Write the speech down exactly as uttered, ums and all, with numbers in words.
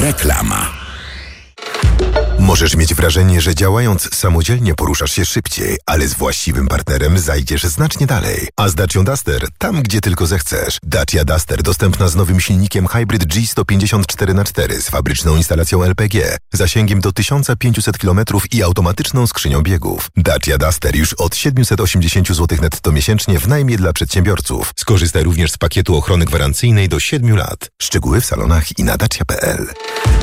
Reklama. Możesz mieć wrażenie, że działając samodzielnie poruszasz się szybciej, ale z właściwym partnerem zajdziesz znacznie dalej. A z Dacią Duster tam, gdzie tylko zechcesz. Dacia Duster dostępna z nowym silnikiem Hybrid G sto pięćdziesiąt cztery na cztery z fabryczną instalacją L P G, zasięgiem do tysiąc pięćset kilometrów i automatyczną skrzynią biegów. Dacia Duster już od siedemset osiemdziesiąt złotych netto miesięcznie w najmie dla przedsiębiorców. Skorzystaj również z pakietu ochrony gwarancyjnej do siedmiu lat. Szczegóły w salonach i na dacia kropka p l.